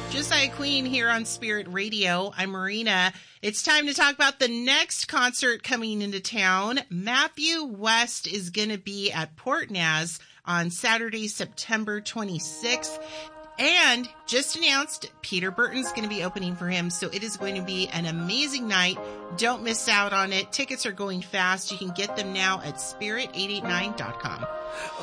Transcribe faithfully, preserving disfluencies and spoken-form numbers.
Josiah Queen here on Spirit Radio. I'm Marina. It's time to talk about the next concert coming into town. Matthew West is going to be at Port Naz on Saturday, September twenty-sixth. And just announced, Peter Burton's going to be opening for him. So it is going to be an amazing night. Don't miss out on it. Tickets are going fast. You can get them now at spirit eight eight nine dot com.